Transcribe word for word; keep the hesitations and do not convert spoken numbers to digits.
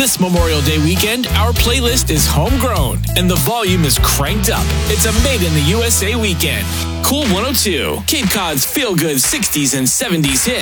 This Memorial Day weekend, our playlist is homegrown and the volume is cranked up. It's a Made in the U S A weekend. Cool one oh two, Cape Cod's feel-good sixties and seventies hits.